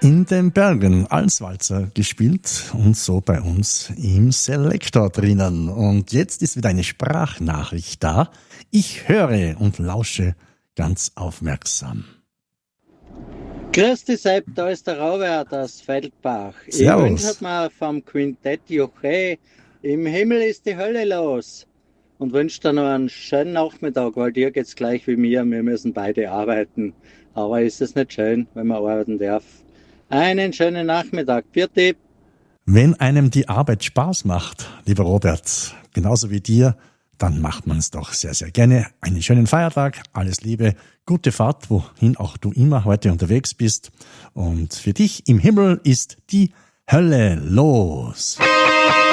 in den Bergen als Walzer gespielt und so bei uns im Selektor drinnen. Und jetzt ist wieder eine Sprachnachricht da. Ich höre und lausche ganz aufmerksam. Grüß dich, Sepp, da ist der Robert aus Feldbach. Servus. Ich wünsche mir vom Quintett Joche, im Himmel ist die Hölle los. Und wünsche dir noch einen schönen Nachmittag, weil dir geht's gleich wie mir. Wir müssen beide arbeiten. Aber ist es nicht schön, wenn man arbeiten darf? Einen schönen Nachmittag. Vierte. Wenn einem die Arbeit Spaß macht, lieber Robert, genauso wie dir, dann macht man es doch sehr, sehr gerne. Einen schönen Feiertag, alles Liebe, gute Fahrt, wohin auch du immer heute unterwegs bist. Und für dich im Himmel ist die Hölle los.